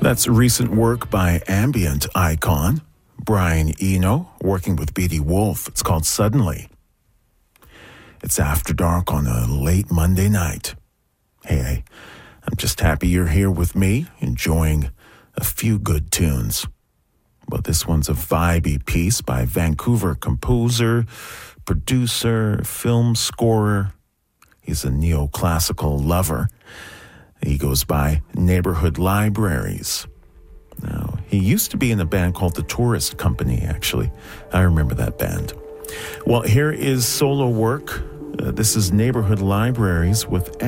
That's recent work by ambient icon Brian Eno, working with B.D. Wolf. It's called Suddenly. It's after dark on a late Monday night. Hey, I'm just happy you're here with me, enjoying a few good tunes. Well, this one's a vibey piece by Vancouver composer, producer, film scorer. He's a neoclassical lover. He goes by Neighborhood Libraries. Now, he used to be in a band called The Tourist Company, actually. I remember that band. Well, here is solo work. This is Neighborhood Libraries with